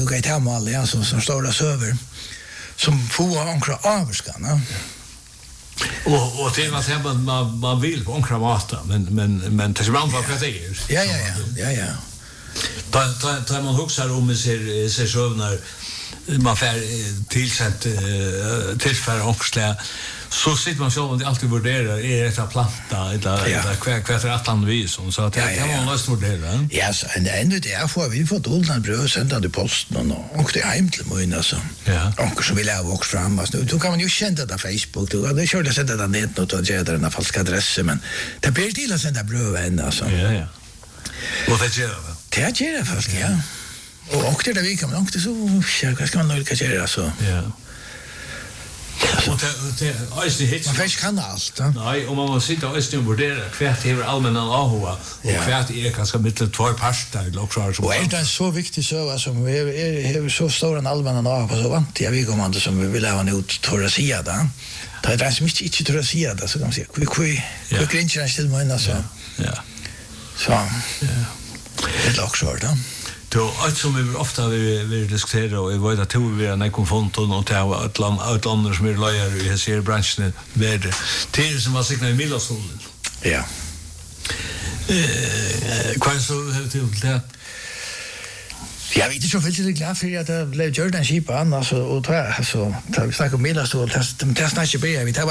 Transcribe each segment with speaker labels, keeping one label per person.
Speaker 1: Och ett mål ja som står där söver som får ankra avskanna.
Speaker 2: Och det var så man vill på ankra mata men det är bra vad det är.
Speaker 1: Ja.
Speaker 2: Då man huxar om sig sövnar man får tillsätt tillfära ankslä så sitter man själv och alltid värderar är det att planta eller kvar att han vis så att det kan man måste värdera.
Speaker 1: Ja, så ändå det är för vi får dollarn bröd sända till posten och det hem till mig alltså. Ja. Och så vill jag också fram alltså då kan man ju känna det på Facebook då det kör det sätta det ner något och ge det en falsk adress men det blir till att sända bröd än alltså.
Speaker 2: Ja. Och det gör det.
Speaker 1: Det gör det fast ja. Och det där vi kan också så vad ska man nog kanske göra så.
Speaker 2: Ja. Och det är hit.
Speaker 1: Man vet kan allt.
Speaker 2: Nej, om man måste sitta och vurdera kvärt över allmänna ahua och kvärt är ganska mittel två parter också så.
Speaker 1: Och är det så viktigt så som vi är så stor en allmänna ahua så vant jag vi kommer som vi vill ha ut torra sia då. Det är så mycket inte torra sia då så kan man säga. Vi gränsar till mig alltså. Ja. Så. Ja. Det är också då.
Speaker 2: Då allt som vi ofta vi diskuterar och jag vet att vi är när konfronton och ta ett land som är lojal i hela branschen med det som var signa i Milasolen.
Speaker 1: Ja.
Speaker 2: Vad så helt det?
Speaker 1: Jag vet inte så väldigt glad för att det blev Jordan Sheep annars och alltså vi snackar om Milasol det snackar bra vi tar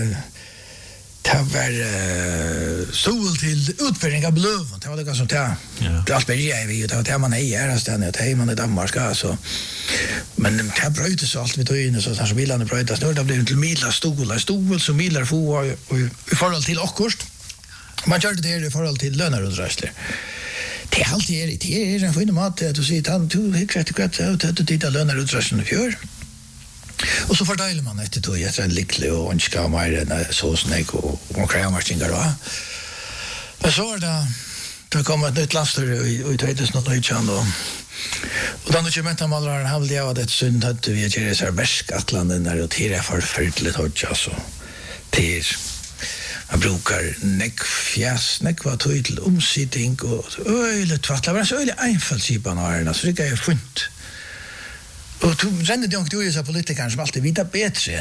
Speaker 1: sol till utföring av blöv det var det som tar allt börjar vi det man är här stan det man i Danmark alltså men det bröt så allt vi tog in så som bilarna bröt så det blev till midla stol som midlar få i förhåll till akkurst man gör det i förhåll till löner och röster det är alltid det är en fin mat att se han du exakt att titta löner och röster för. Och så fördelar man efter då jag en likle och en ska mer än så snäck och krämarsingar då. Men så då kommer ett nytt laster i 2019 då. Och då när jag man har havt jag det synd att vi är i så Västskatlanden där och det är förfärligt hårt alltså. Det man brukar näck vad till omsittning och öle tvattla var så öle enfallsipan här så det är funt. Och du känner det också ju så politiker som alltid vita bättre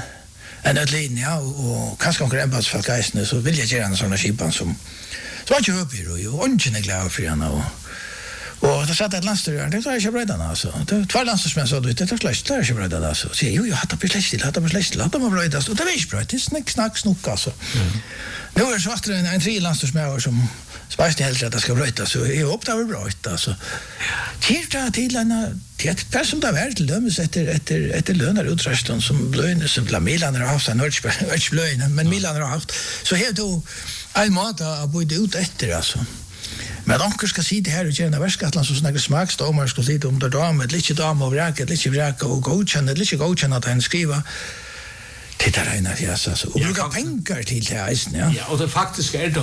Speaker 1: än att linja och kanske konkurrens för geisten så vill jag göra en sån skipan som så att jag uppe ju och inte glad för henne och det satt ett landstör det tror jag bra alltså det två landstör så det är släkt det är bra alltså så jo hade på släkt hade man bra det och det är bra det snack alltså nu är så att en tre landstör som spärst helt att det ska bryta så är upptaget bra alltså. Tillta till en det som det var till dömes efter lönar utrustan som blöjne som Milan har haft en blöjne men Milan har haft så helt då en mat att bo ut efter alltså. Men onkel ska se det här och göra Västskatland så snackar smaksdomar ska se om det damer lite damer och vraka och godkänna att han skriva tittar in att jag så och bruka pengar till det här ja.
Speaker 2: Ja, och det faktiskt är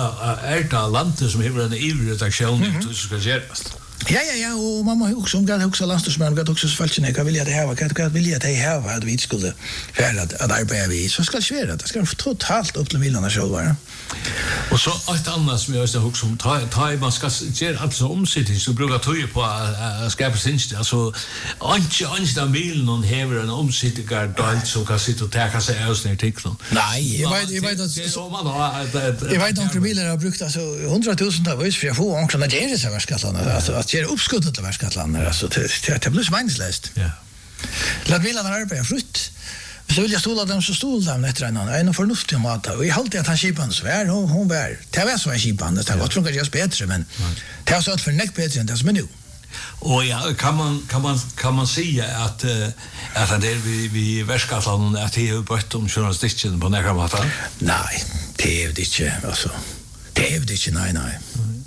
Speaker 2: det landet som har en EU-redaktion som ska göras.
Speaker 1: Ja, och mamma också om jag också landstormen jag också fallet jag vill det här vad vill jag det här att vi skulle färda att arbeta vi så ska svära det ska totalt upp till Milan själva.
Speaker 2: Och så ett annat som jag också om ta man ska göra alltså omsättning så brukar ta ju på att skapa sinst alltså inte den bilen någon häver en omsättningar då så kan sitta och ta sig aus ner ticklan. Nej, jag vet att så man har
Speaker 1: jag vet att bilar har brukt alltså 100,000 tals för att få anklarna det så Västskatland alltså att göra uppskottet till Västskatland alltså det blir meningslöst. Ja. Låt bilarna arbeta frukt. Så vill jag stola dem så stol dem efter en förnuftig mat och jag hållde att han skipan så är hon var det var så en skipan det var tror jag just bättre men det har så att för näck bättre än det som är nu.
Speaker 2: Och ja kan man säga att det vi Västskatland att det är bort om journalistiken på några mat.
Speaker 1: Nej, det är det inte alltså. Det är det inte nej.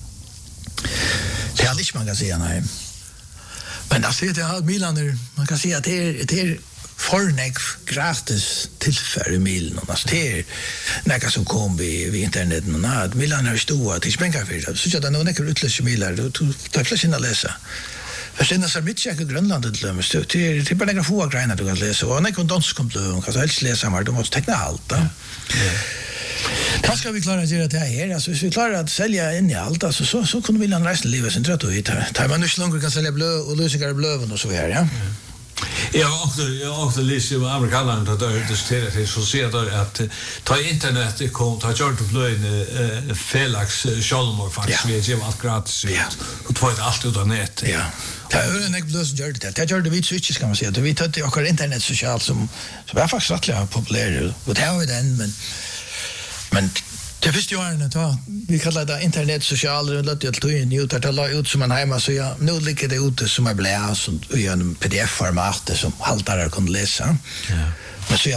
Speaker 1: Det är inte man kan säga nej. Men alltså det har Milan man kan säga att det är fornägg gratis tillfälle i Milan alltså det är några som kom vid internet och att Milan har stora till pengar för det så att det är några utlösa Milan då tar fler sina läsa för sen så mycket jag Grönland till dem så det är bara några få grejer du kan läsa och när kon dansk kom då kan helst läsa men du måste teckna allt då. Hva skal vi klare å gjøre det her? Altså, hvis vi klarer å selge inn i alt, altså, så kunne vi lande resten av livet sin trøtt og hit. Da man ikke lenger kan selge bløv og løsninger i bløven og så videre, ja.
Speaker 2: Jag har också läst om amerikanerna då det diskuterat det så ser det att ta internet kom ta chart to play en Felix Scholmer faktiskt vi ger allt gratis och två allt utan nät.
Speaker 1: Ja. Det är en ekblös gör det. Det gör det vi switches kan man säga. Vi tar det också internet socialt som är faktiskt rätt populär. Och det har vi den men det första åren då vi kallar det internet sociala och låt det ju ut att la ut som en hemma så ja nu ligger det ute som är bläs och i en PDF-format som haltare kan läsa. Ja. Men så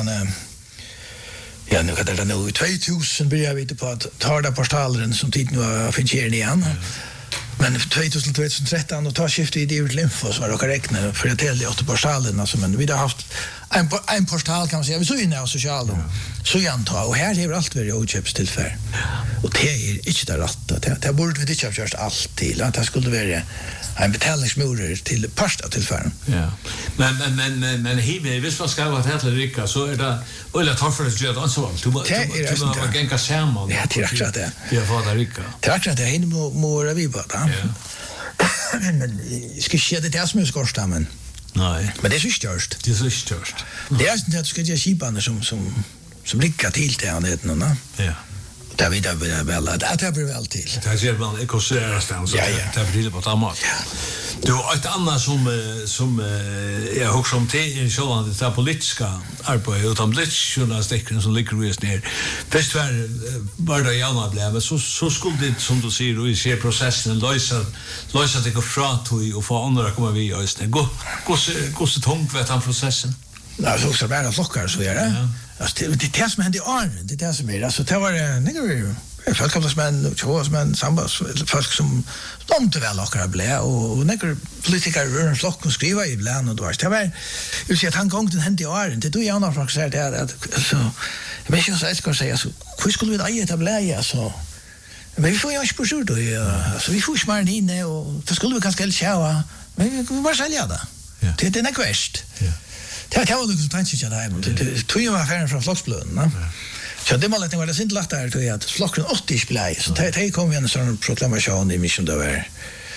Speaker 1: ja nu kan det nu 2000 börjar vi på att ta det portalen som tid nu finns här igen. Men 2013 och ta skiftet i David Limfo så var det räkna för att det åt portalen alltså men vi har haft en portal kan man säga vi så inne av sociala så jag tar och här är allt väldigt oköpstillfälle och det är inte det rätta det borde vi inte ha gjort allt till att det skulle vara en betalningsmotor till första tillfällen.
Speaker 2: Ja. Men himmel visst man ska vara helt rika så är det eller tar för att göra ansvar. Du var gänga samman.
Speaker 1: Ja, det är akkurat det.
Speaker 2: Vi har fått rika.
Speaker 1: Det är akkurat det hinner må vi på det. Men ska ske det där som är skorsten. Nej. Men det är så störst. Det är så störst. Det är inte att du ska göra skiparna som ligger till det här nu. Ja. Det vet jag väl att det blir väl till.
Speaker 2: Det ser man ekonomiserar stan så det blir på tamat. Du ett annat som jag också om till så att det politiska arbete utan journalistiken som ligger just ner. Först var det gärna blev så skulle det som du säger och i ser processen lösa det går från och få andra komma vi just det. Gå så tungt vet han processen.
Speaker 1: Ja, så också bara flockar så är det. Alltså det som hände i år, det där som är alltså det var några folkkampanjer och tjåsmän sambas folk som inte väl lockar blä och några politiker rör flock och skriva i blän och då det var ju så att han gång den hände i år det då jag nog faktiskt säga det att så jag vet inte så ska säga så hur skulle vi äga det blä så men vi får ju inte på då så vi får smart in och det skulle vi kanske helt tjäna men vi bara sälja det. Det är en quest. Ja. Det var liksom tanken jag där men det tog ju affären från Flocksblöden va. Så det målet var det inte lätt där till att flocken 80 splay så det kom ju en sån proklamation i mission då var.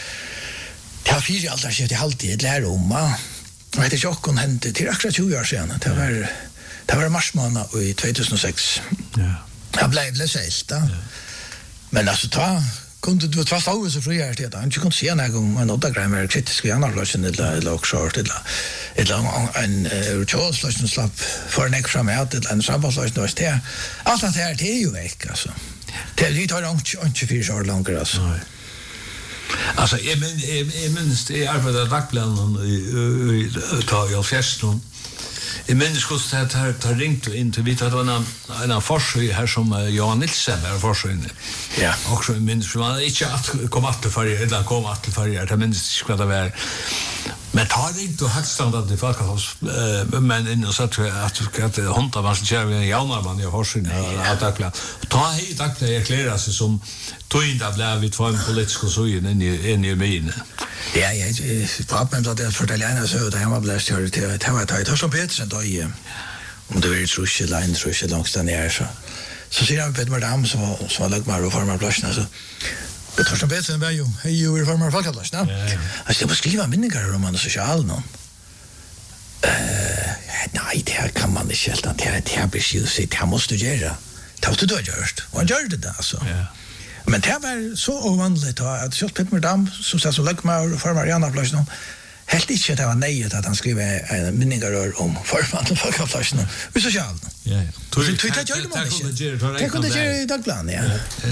Speaker 1: Det har fyra allt skifte alltid lär om va. Och det chocken hände till extra 20 år sedan. Det var marsmånad i 2006. Ja. Jag blev läselt då. Men alltså ta kunde du två år så friare till att han inte kunde se någon gång en återgrejer med kritisk i andra platsen eller också eller en utchåslösning slapp för en extra med eller en sammanslösning och det allt det här det är ju veck alltså det är lite inte 24 år längre alltså
Speaker 2: alltså jag minns det arbetade dagbladen i ta jag festen I människor har ringt in till vi hade en forskare här som Johan Nilsen är forskare. Ja, också en människa man inte att komma till för eller komma till för det minns vad det var. Men tar det inte högstandard det folk men in och så att hundar var så kär en jaunarman jag forskare att tackla. Ta hit tackla erklära sig som tog inte blev vi två politiska syn in i min.
Speaker 1: Ja, pappan sa det för Lena så det var blåst hör till det var tajt som Petersen då i om det var trusche långt där nere så ser jag Peter Madam som var lag mer reformar platsen så det som Petersen var ju hej reformar folkplatsen alltså det beskriva minningar om man social någon nej det här kan man inte helt att det blir ju så det måste göra det måste du göra och gör det alltså ja. Men det var så ovanligt att så Peter Madam som sa så lag mer reformar i andra platsen helt inte det var nöjet att han skrev en minningar om förfall folkplatsen och socialt. Ja. Det gör man inte. Det kunde göra i dagbladen, ja.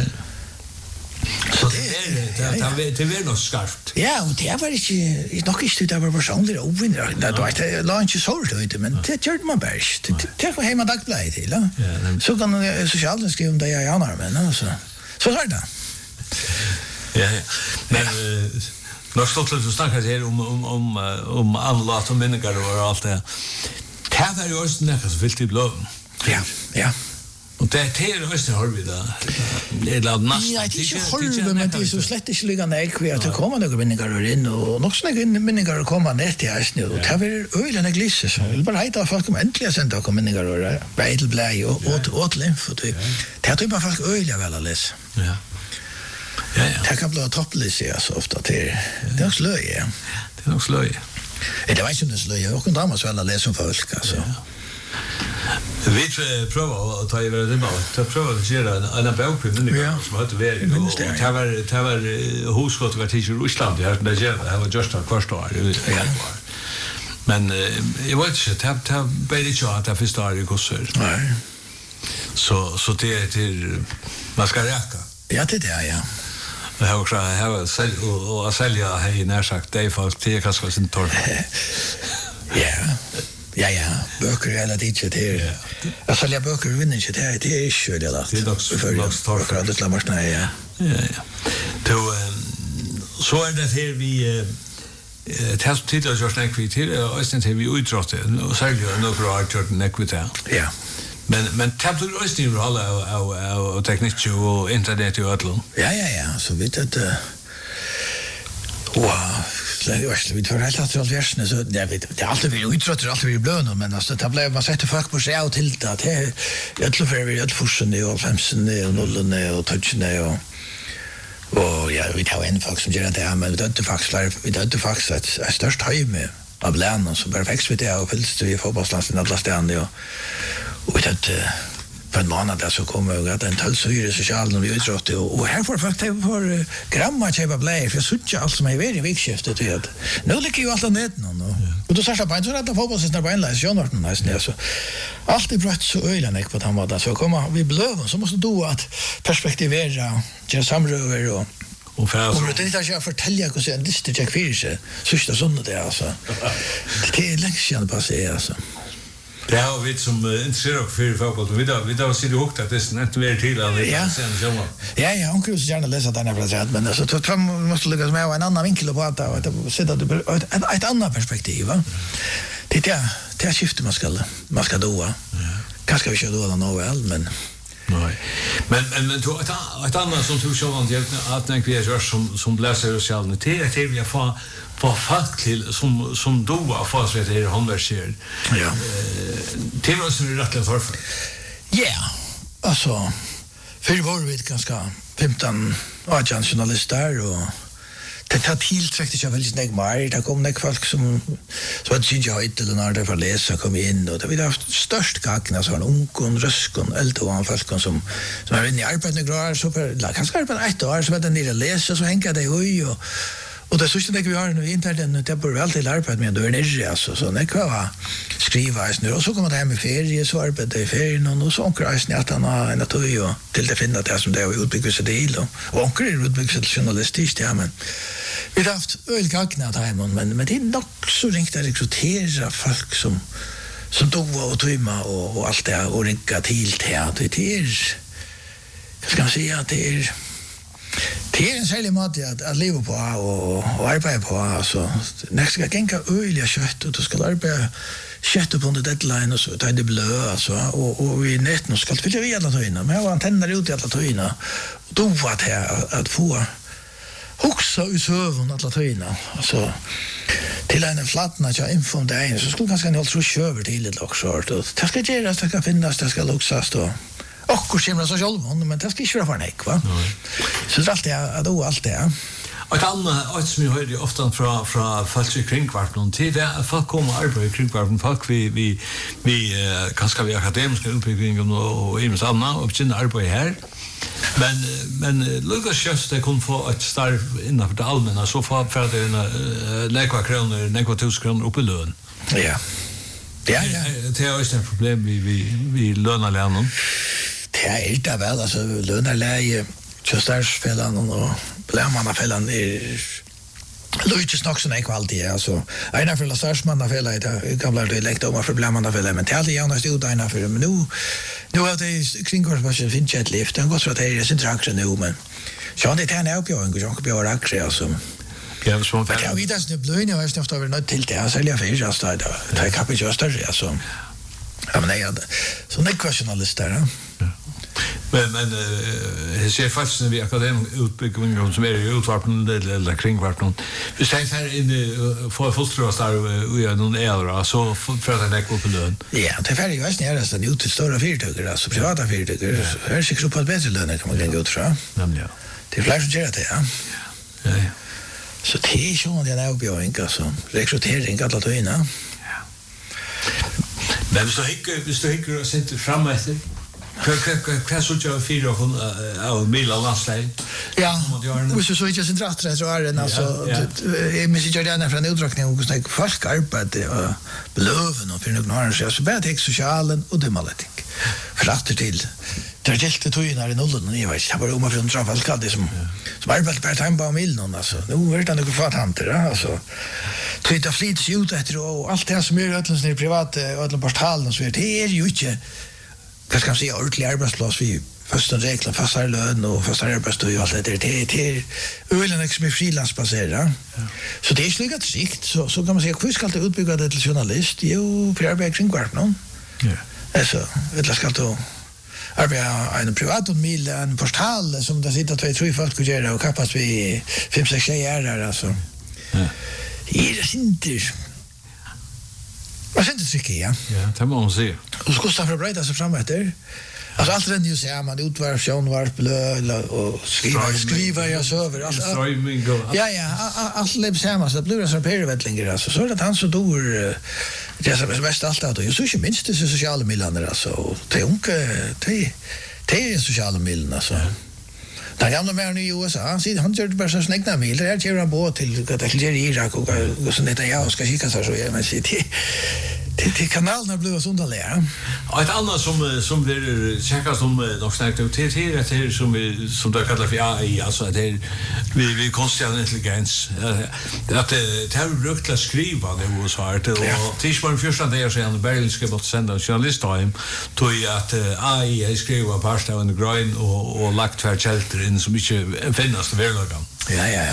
Speaker 2: Så det är nog skarpt.
Speaker 1: Ja, och det var inte nog inte det var personligt ovinner. Det var inte inte så ute men det gör man bäst. Det var hemma dagbladet till, ja. Så kan socialt skriva om det jag gärna men alltså. Så är det.
Speaker 2: Ja. Men Nå stått litt å snakke her om anlat og minninger og alt det. Det var jo også nekka som fyllt i bløven.
Speaker 1: Ja.
Speaker 2: Och det är just det har vi då. Det är lag nästan.
Speaker 1: Ja, det är inte halva, men det är så slett inte liggande ägg att det kommer några vinningar in och något sådana vinningar kommer ner till här nu. Och det har varit öjliga glisse så vill bara hejta folk om äntligen sända och vinningar och bädelblä och åt lymf. Det har typ folk öjliga väl att läsa.
Speaker 2: Ja.
Speaker 1: Det kan bli topplise så ofta till. Det är också löje.
Speaker 2: Det är också löje.
Speaker 1: Det var inte så löje. Och kan damas väl att läsa om folk alltså.
Speaker 2: Vi prövar att ta över det bara. Ta pröva att göra en bokpremiär som hade varit. Det var huskott var till Ryssland. Det var just ett kvartal. Men jag vet inte att det blir inte att det förstår det går så.
Speaker 1: Nej.
Speaker 2: Så det är till man ska räcka.
Speaker 1: Ja, det är ja.
Speaker 2: Jag har också och sälja här när sagt det fast det kanske sin torr. Ja, böcker hela tiden till. Jag säljer böcker vinner inte det är ju det där. Det är också
Speaker 1: för att det lämnas nej.
Speaker 2: Ja. Då så är det här vi tas titta och just näkvit till och sen till vi utrottet och säljer några arter näkvit.
Speaker 1: Ja.
Speaker 2: Men tab du också ni alla och teknik och internet och allt.
Speaker 1: Ja, så vet det. Wow. Vi tar helt att versen så det vet det alltid vi utrottar alltid vi blöna men alltså det blev man sätter folk på sig och till att det är för vi forsen och 15 och 0 och touchen och ja vi tar en folk som gör det men det inte faktiskt att störst höjme av länen så perfekt vet jag och fylls vi fotbollslandslaget alla ställen och det på en månad där så kommer jag att en tullsyre social och utrott och här får folk för gramma köpa blä för sucha allt som är väldigt vikskiftet det att nu ligger ju allt annat någon och då säger jag bara att fotbollsarna på en läs Jonathan nästan så allt är brött så ölen på den måten så kommer vi blöva så måste då att perspektivera till samröver och för att det inte jag fortälja hur sen det jag kvirse sista söndag det alltså det är läxan på sig alltså.
Speaker 2: Det har vi som intresserar för fotboll. Vi då ser det också att det är inte mer till än sen så.
Speaker 1: Ja, hon kunde gärna läsa den här för men så tror måste lyckas med en annan vinkel på att sätta ett annat perspektiv va. Det är skifte man ska då. Kanske vi kör då någon väl men
Speaker 2: nej. Men då ett annat som tog så långt att när vi gör som läser oss själva det vi får folk till som då fast vet det handverser.
Speaker 1: Ja.
Speaker 2: Det var så rätt för.
Speaker 1: Ja. Alltså för var vi ganska 15 journalister och det tar tillträckligt jag väldigt snägg mer det kom några folk som att synja höjt eller när det för läsa kom in och det vi har haft störst gagna så en ung röskon äldre och folk som är inne i arbetet några år så för kanske arbeta ett år så vet den där läsa så hänger det ju och det så vi har nu internet det bör väl till arbete med då är det alltså så när kvar skriva nu och så kommer det hem med ferie så arbetar i ferien och så kräs ni att han har en att ju till det finna det som det är utbyggt det hela och onkel är utbyggt journalistiskt ja men vi har haft ölgagna där men det är nog så ringt att rekrytera folk som då och trimma och allt det och ringa till teater det är ska man säga att det är en särskild mat att leva på och arbeta på alltså nästa gång kan öliga kött och då ska arbeta kött på under deadline och så tar det blö alltså och vi nätten ska fylla vi alla töjna men jag antenner ut i alla töjna då var det att få huxa i sövn alla töjna alltså till en flattna jag infom där så skulle ganska något så köver till det också då det ska göras det ska finnas det ska luxas då och hur kommer så själv men det ska inte vara för nej va så det alltid allt det
Speaker 2: Och annat som jag hörde ofta från folk i kringkvarten till det att folk kommer arbeta i kringkvarten folk vi kanske vi akademiska utbildning och i samma och sin arbete här men Lucas Schöst det kom få ett stark innanför det allmänna så för att det är några kronor några tusen kronor upp i lön.
Speaker 1: Ja. Det
Speaker 2: är ju ett problem vi lönarlärarna.
Speaker 1: Det är det väl alltså lönarläge Köstarsfällan och Blämannafällan är Luigi Snoxen är kvalitet alltså ena för Larsmannafällan är gamla dialekt om för Blämannafällan men det är alltid gärna ut ena för men nu har det kringkvartsmaskinen finns ett lift den går så att det är sin traktor nu men så det är en uppgång och jag blir aktie alltså
Speaker 2: ja så
Speaker 1: men jag vet att det blir ju nästan efter något till det så jag för just där det kan ju just där alltså ja men nej så det questionalist där
Speaker 2: Men jag ser faktiskt när vi akademisk utbildning som är i utvarpen eller kringvarpen. Vi säger här in för fullstråstar och gör någon äldre så för att det går på lön.
Speaker 1: Ja, det är färdigt just nästan ut till stora företag alltså privata företag. Är säkert på bättre lön kan man gå ut från.
Speaker 2: Ja.
Speaker 1: Det är fler som gör det, ja.
Speaker 2: Ja.
Speaker 1: Så det är ju det är uppbjudning alltså rekrytering alla då innan.
Speaker 2: Ja. Men så hickar och sitter fram efter. Vad så jag fyra av Milan landslag.
Speaker 1: Ja. Hvis du så inte sin rätt så är det alltså jag måste göra den från utdragning och snack fast arbete och belöven och för någon annan så bättre text socialen och det malating. Flatter till. Det är helt det när i nollen och jag vet jag bara från Trafalgar det som arbetar på time på Milan alltså. Nu är det något för tanter alltså. Twitter flyts ut efter och allt det som är öllens privat och alla portalen så det är ju inte vad ska man säga ordentlig arbetsplats vi första regler fasta lön och fasta arbetstid och allt det är ölen som är frilansbaserad. Så det är slikat sikt så kan man säga hur ska det utbygga det till journalist jo för arbete kring kvart någon. Ja. Alltså det ska då arbeta en privat och mil en portal som där sitter 2-3 folk och gör och kappas vi 5-6 tjejer där alltså. Ja. Det är inte vad inte tycker jag.
Speaker 2: Ja, det må man se.
Speaker 1: Och så kostar för breda så framåt där. Alltså allt det ju säger man utvarv sjonvarp och skriva jag så över allt. Ja, allt läggs samman så det blir så periodevändlingar alltså. Så att han så dår det är som mest allt att så inte minst det sociala medier alltså. Det är sociala medier alltså. Där gamla män i USA, han gör det bara så snägna mil. Det är ju en båt till Irak och så det jag ska skicka så jag men det kanalerna blir så underliga.
Speaker 2: Och ett annat som blir checkas som nog snackat ut det som det kallar för AI alltså det vi konstig intelligens att det har brukt att skriva det var så här och tisdagen första dagen så han Berlingske bort sända journalisttime tog att AI skriva pasta on the grind och lagt två kälter in som inte finnas det verkligen.
Speaker 1: Ja.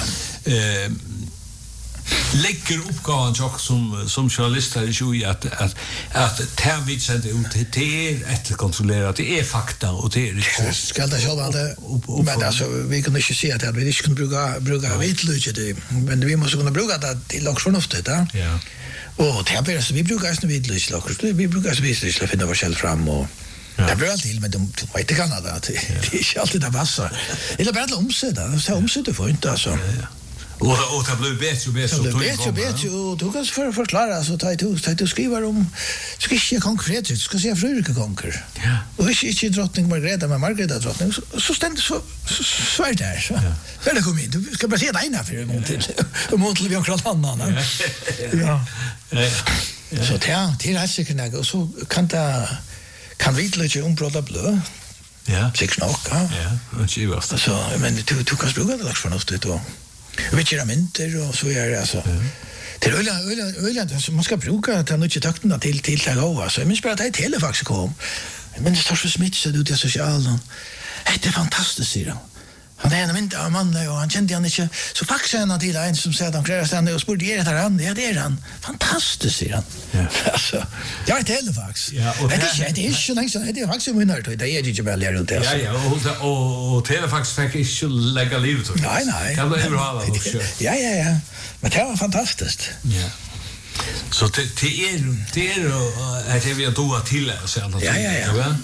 Speaker 2: Lägger uppgåvan som journalist här ju att vi sänder ut det ett kontrollerat det är fakta och det är
Speaker 1: ska det själva det men alltså vi kan inte se att vi inte kan bruka vitlöje det men vi måste kunna bruka det till också förnuftigt ja. Och det är så vi brukar ju vitlöje också vi brukar vitlöje för finna vad själv fram och det blir alltid men de vet inte Kanada det är inte alltid det passar eller bara omsätta så omsätter får inte alltså
Speaker 2: och det blir bättre och bättre
Speaker 1: så bättre och du kan förklara så ta du skriver om ska inte konkret ska säga fröken konker ja och inte drottning Margareta drottning så ständigt så svär där så väl kom in du ska bara se dig när för en gång till mot vi har klart annan ja så det är säkert och så kan vi lite omprata blå ja sex nog ja och det var så men du kan bruka det också förnuftigt då Vitcheramenter och så är det alltså. Det är öliga så man ska bruka att han inte takterna till det gå alltså. Men spelar det telefax kom. Men det står så smitt så ut i socialen. Det är fantastiskt säger han. Han är en inte av man och han kände han inte så faxade han till en som säger att han kräver stanna och spurgade det han. Ja det är han. Fantastiskt säger han. Ja. Alltså jag är telefax. Ja och det är inte så länge det är fax som det är inte väl där ute alltså.
Speaker 2: Ja och telefax fick inte lägga livet.
Speaker 1: Nej.
Speaker 2: Kan det överhålla också.
Speaker 1: Ja. Men det var fantastiskt.
Speaker 2: Ja. Så det är att vi har då till så att
Speaker 1: ja.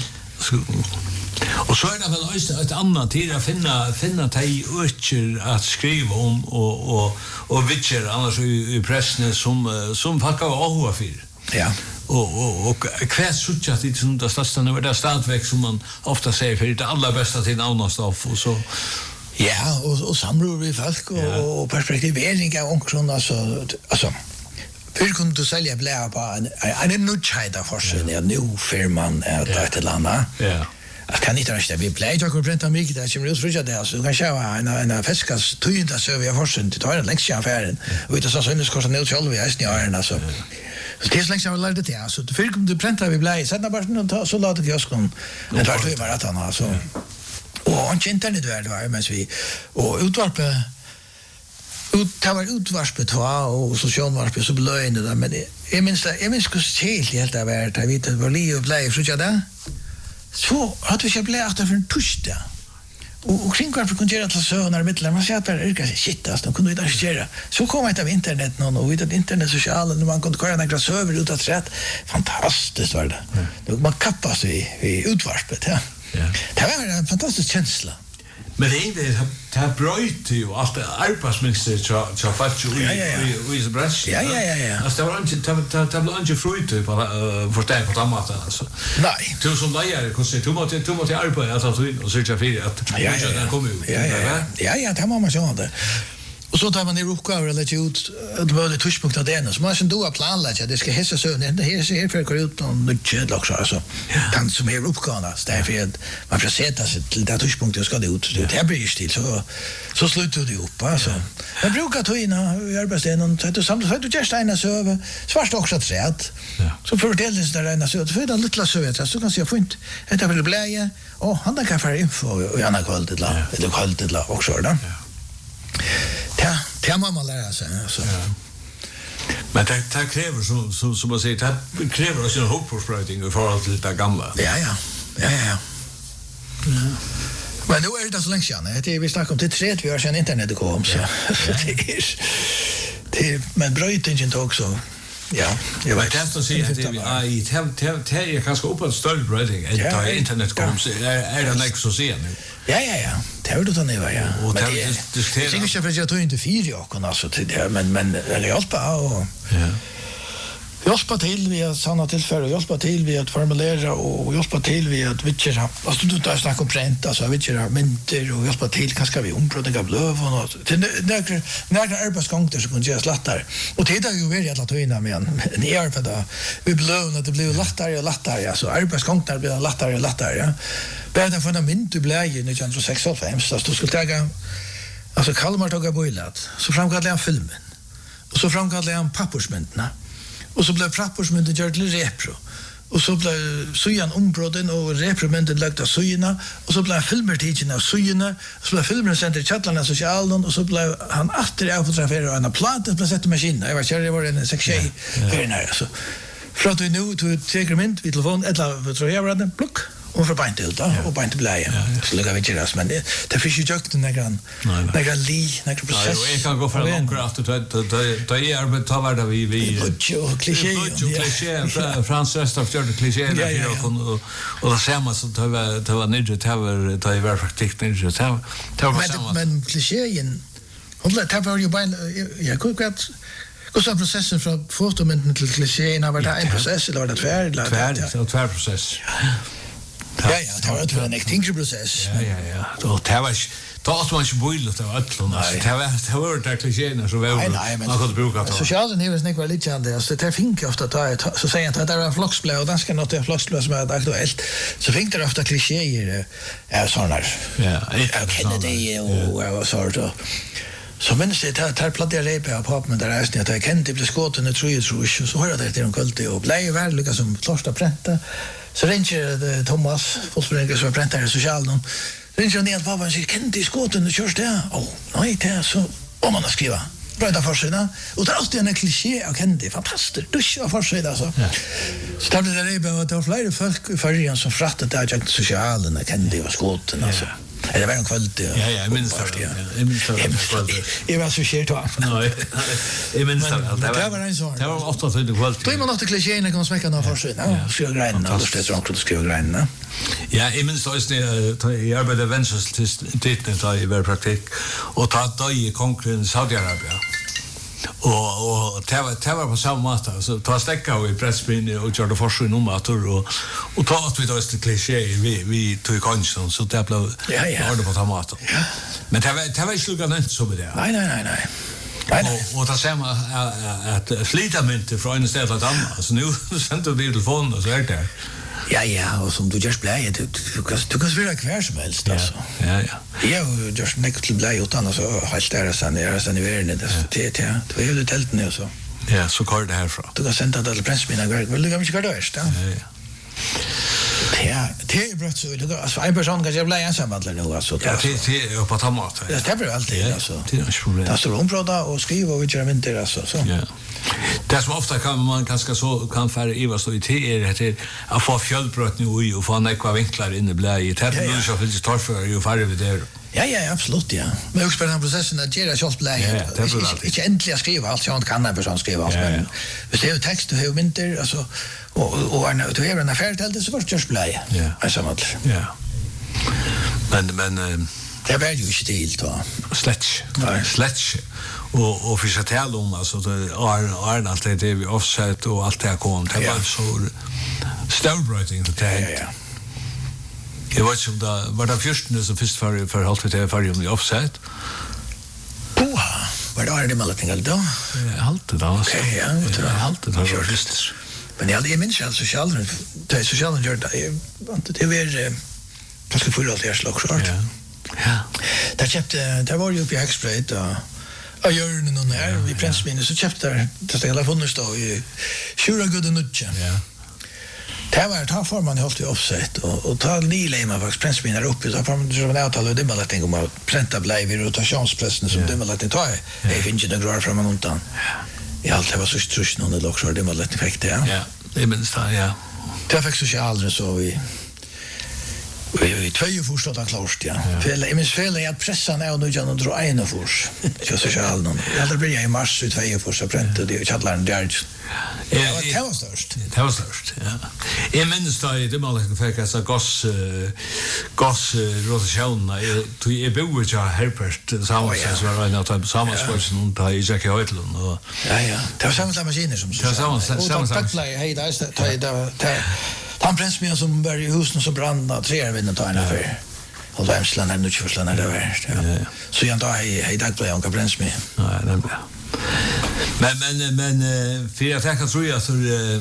Speaker 2: Och så är det väl också ett annat tid att finna dig öcher att skriva om och vitcher annars i pressen som packar av för.
Speaker 1: Ja.
Speaker 2: Och kväll sucha det som det största nu där stadväck som man ofta säger för det allra bästa till annanstans och så.
Speaker 1: Ja, och samlar vi folk och perspektiveringar och alltså hur kunde du sälja blä på en nutchida för sig nu firman att ett landa. Ja. Jag kan inte rösta vi blä jag kan prata mycket där som rusfrigga där så du kan köra en fiskas tujda så vi har forsen till tar längst i affären och det så syns kostar nu själv vi är snarare alltså. Så det är länge jag lärde det alltså för kunde du prata vi blä sätta bara ta så låt jag ska en två timmar att han alltså. Och internet var men vi och utvarpe det var utvarspet och socialvarspet så blöjande där men jag minns hur helt det var jag vet att var liv och blä så jag där så hade vi köpt lärt för en torsdag. Och kring varför kunde göra till söner mittlar man säger att det shit alltså de kunde inte arrangera. Så kom ett av internet någon och vid internet sociala när man kunde köra några server ut att rätt fantastiskt var det. Då man kappas i utvarspet ja. Det var en fantastisk känsla.
Speaker 2: Men det har bröjt ju allt arbetsmönster så fast ju i bransch.
Speaker 1: Ja.
Speaker 2: Alltså det var inte det blev inte frukt på förstå på samma sätt alltså.
Speaker 1: Nej.
Speaker 2: Du som lärare kan se du måste arbeta alltså och söka för att den kommer ut.
Speaker 1: Ja, det måste man göra. Och så tar man i uppgifter eller ut det var det touchpunkt av det så man ska då planlägga det ska hissa så det här ser för går ut och nudge också alltså kan som är uppgående därför att man får sätta sig till det touchpunkt ska det ut det blir still så slutar det upp alltså jag brukar ta in i arbetsdagen och sätta samtidigt du just ena server svart också träd så förtälls där ena så för det lilla söt så kan se fint det vill bli och han kan få info och gärna kallt det la också då Ja, man lära sig så.
Speaker 2: Men det kräver som man säger det kräver också en hoppårspröjning i förhållande till det gamla.
Speaker 1: Ja. Men nu är det så länge sedan. Det är vi snackar om till 3 år sedan internet kom så. Det men bröjtingen också. Ja, jag vet
Speaker 2: inte att säga att det är kanske upp en större bröjning än internet kom så är det nästa så sen.
Speaker 1: Ja. Det har du då nu ja. Men det är inte för att jag tog inte 4 år alltså till det men det hjälpa och hjälpa till vi att sanna tillfälle hjälpa till vi att formulera och hjälpa till vi att vitcha alltså du tar snacka om print alltså vitcha mynter och hjälpa till kanske vi omproduktiva blöv och något till några arbetsgånger så kunde jag slattar och det är ju väldigt att ta in med en hjälp då vi blöv att det blir lättare alltså arbetsgånger blir lättare ja bättre för en mynd du blir ju 1965 så du skulle ta alltså Kalmar tog boilat så framkallade han filmen och så framkallade han pappersmyntorna och så blev pappersmynten gjort till repro och så blev sujan ombroden och repromynten lagt av sujorna och så blev filmer tidsen av sujorna och så blev filmen sänd till chattlarna socialen och så blev han åter avfotografera en platta på sätt maskinen jag var det var en section för när så för att du nu du tar mynd vid telefon eller tror jag var den plock och för bänt ut och bänt blä så lägger vi det men det finns ju jukt den där några process
Speaker 2: jag kan gå för en kraft att ta i arbete ta vart vi kliché Frans Österf gjorde kliché och det samma så det var nidje ta i var praktiskt nidje ta
Speaker 1: men klichén och det var ju bara jag kunde hur så processen från fotomenten till klichén var det en process eller var det tvär
Speaker 2: process
Speaker 1: Ja, det var ett en extinction process.
Speaker 2: Ja. Då att man inte boilat av allon. Det var det klichéerna så väl. Man kunde bruka det.
Speaker 1: Socialen är väl snäckvar lite grann det. Så det fick ofta så säger att det är floxblad och danska något är floxblad som är aktuellt. Så fick det ofta klichéer såna. Ja, Kennedy och så då. Så minns det här plattade repa på men där är det att Kennedy blev skjuten tror jag så har det en kvalitet och blev väl lyckas som första pränta. Så ringer Thomas Fosbrinker som printar socialen. Ringer ner på vad säger Kennedy skåten och körs det. Nej det är så om man skriva. Bra för sig och det är alltid en kliché av Kennedy fantastiskt dusch för sig alltså. Så där blev det att flera folk i förrän som frattade där jag socialen Kennedy var skåten alltså. Det var en kvalitet.
Speaker 2: Ja, jag minns det.
Speaker 1: Jag var så kär då.
Speaker 2: Nej. Jag minns det.
Speaker 1: Det var en sån.
Speaker 2: Det var 8 kvalitet.
Speaker 1: Då är man åt klichéerna kan smäcka några för sig. Ja, skriva grejerna. Då står det också skriva grejerna.
Speaker 2: Ja, jag minns det i arbete ventures till i vår praktik och ta i konkurrens Saudiarabien. Och det var på samma sätt så ta stäcka och i pressbyn och gjorde forskning om att och ta att vi då är kliché vi tog konsten så det blev hörde på tomater. Men det var inte lugnt inte så med det.
Speaker 1: Nej.
Speaker 2: Och det samma att flytta mynter från en ställe till annan. Så nu sänder du telefon och så är det.
Speaker 1: Ja, och som du just blä du kan vara kvar som helst alltså.
Speaker 2: Ja.
Speaker 1: Jag just näkt till blä utan alltså helt där sen i världen det är ju tälten nu så.
Speaker 2: Ja, så kör det härifrån.
Speaker 1: Du kan sända det till pressmina väl du kan inte göra det. Ja. Det är bra så. Alltså en person kan ju bli ensam eller nu alltså.
Speaker 2: Ja, det är på tomat.
Speaker 1: Det är väl alltid alltså.
Speaker 2: Det är inte problem.
Speaker 1: Det står omprata och skriva och göra mynter alltså så.
Speaker 2: Ja. Det som ofta kan man kanske så kan färre i vad så i det att få fjällbrott nu och få några vinklar in i bläget. Det är ju så för det står för ju färre vi där.
Speaker 1: Ja, absolut, ja. Men också på den processen att göra självbläget. Inte äntligen skriva allt sånt kan en person skriva allt. Men det är ju text och hur mynter alltså och när du är en affär till det så först just bläget. Ja. Ja. Men det är ju inte till då.
Speaker 2: Sledge. Och för att tala om alltså det allt det vi offset och allt det kom det var så stöldbröting det där. Ja. Jag vet inte om det var första som först för allt det för om offset.
Speaker 1: Var det med allting då?
Speaker 2: Allt det då.
Speaker 1: Okej, ja, det var allt det var först. Men jag minns alltså socialen gör det är jag ska få allt det slags art.
Speaker 2: Ja.
Speaker 1: Det var ju uppe i Häxbreit och gör det någon här i Prensminne så köpte det ställa funnits då i Sjura Gudenutje. Ja. Det var ta forman hållt i offset och ta nilema faktiskt Prensminne uppe så forman som en avtal och det bara tänker om att prenta blev i rotationspressen som det var lite ta. Det finns inte några fram undan. Ja, allt det var så strusch någon det också det var lite effekt ja.
Speaker 2: Ja, det minns ja.
Speaker 1: Det fick socialt så vi två förstått att klart ja. Fel jag minns fel att pressa ner och nu jag drar en fors. Jag så själv någon. Jag blir i mars ut två fors så pränta det chattlaren där. Det var störst.
Speaker 2: Det var störst. Ja. Jag minns då det måste fick så gas rotation i bor jag Herbert samma så var det något samma spår och där i Jack Hoytlund och
Speaker 1: ja. Det var samma maskiner som så. Samma. Hej där. Han Prensminne som var i husen som brann 3 vinner ta en affär. Och då ämslan är nu inte förslan är det värst. Ja. Så jag tar hej Dagbladet och Prensminne.
Speaker 2: Ja, det är bra. Men för att jag tror jag så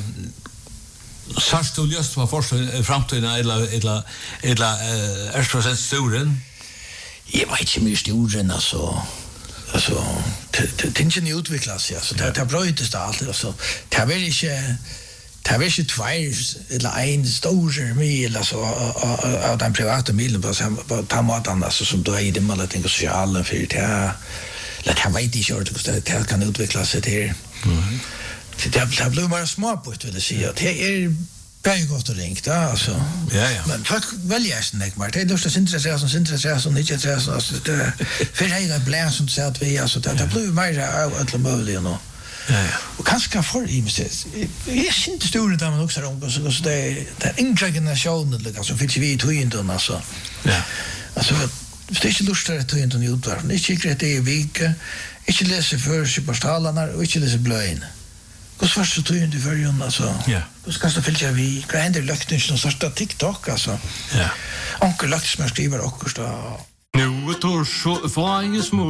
Speaker 2: sarst du just var först framtiden eller 1% storen.
Speaker 1: Jag vet inte mycket storen alltså det inte ni utvecklas ja så det bröt det alltid alltså. Det vill inte det var inte två eller en stor mil alltså av den privata milen på tamatan alltså som då är det man tänker sociala för det lätt har vet inte hur det kan utvecklas sig till. Det blir bara små på det vill säga. Det är bättre gott att ringa alltså. Ja. Men folk väljer sig inte mer. Det är lustigt intresserat som inte intresserat alltså det för hela bläs som så att vi alltså det blir mer att möjligt och ja. Och kanske för i mig är inte stora där man också om så det är en generation liksom finns vi två inte alltså. Ja. Alltså det är inte lustigt att inte ut där. Det är säkert det är vika. Inte läsa för sig på stalarna och inte läsa blöjn. Hur svårt så inte för ju alltså. Ja. Hur ska det följa vi gränder lökten som starta TikTok alltså. Ja. Onkel Lux skriver också då.
Speaker 3: Nu tar så fan ju små